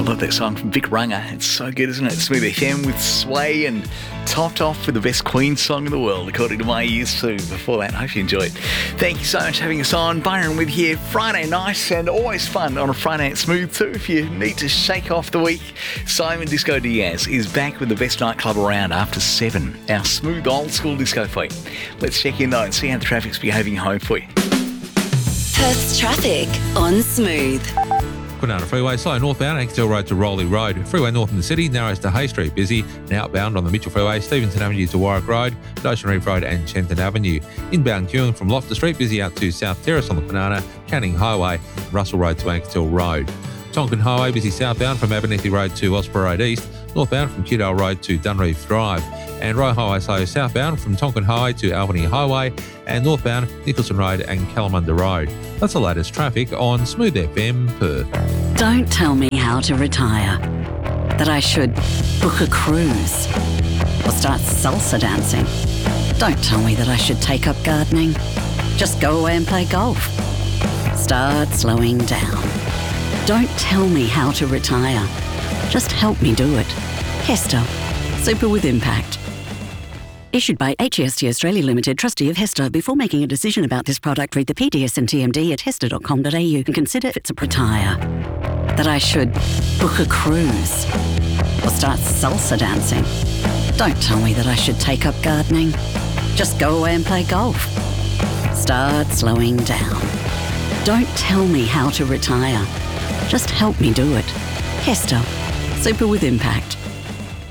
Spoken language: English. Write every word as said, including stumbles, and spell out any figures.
love that song from Vic Runga. It's so good, isn't it? Smooth F M with Sway and topped off with the best Queen song in the world, according to my ears too. Before that, I hope you enjoyed. Thank you so much for having us on. Byron with you Friday night, and always fun on a Friday at Smooth too. If you need to shake off the week, Simon Disco Diaz is back with the best nightclub around after seven. Our smooth old school disco fleet. Let's check in though and see how the traffic's behaving home for you. Perth's traffic on Smooth. Kwinana Freeway, slow northbound, Ankersdale Road to Rowley Road. Freeway north in the city, narrows to Hay Street, busy. And outbound on the Mitchell Freeway, Stevenson Avenue to Warwick Road, Ocean Reef Road and Chenton Avenue. Inbound queuing from Loftus Street, busy out to South Terrace on the Kwinana, Canning Highway, Russell Road to Ankersdale Road. Tonkin Highway, busy southbound from Abernethy Road to Osprey Road East, northbound from Kewdale Road to Dunreef Drive. And Roe Highway slow southbound from Tonkin Highway to Albany Highway, and northbound Nicholson Road and Kalamunda Road. That's the latest traffic on Smooth F M Perth. Don't tell me how to retire. That I should book a cruise or start salsa dancing. Don't tell me that I should take up gardening. Just go away and play golf. Start slowing down. Don't tell me how to retire. Just help me do it. Hester. Super with impact. Issued by H E S T Australia Limited, trustee of Hester. Before making a decision about this product, read the P D S and T M D at hester dot com dot a u and consider if it's a retire. That I should book a cruise or start salsa dancing. Don't tell me that I should take up gardening. Just go away and play golf. Start slowing down. Don't tell me how to retire. Just help me do it. Hester. Super with impact.